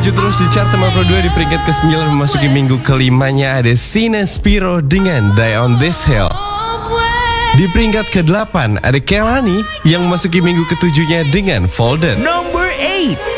Maju terus di chart nomor 2 di peringkat ke-9 memasuki minggu kelimanya ada Sina Spiro dengan Die on This Hill. Di peringkat ke-8 ada Kehlani yang memasuki minggu ke-7-nya dengan Folded. Number 8.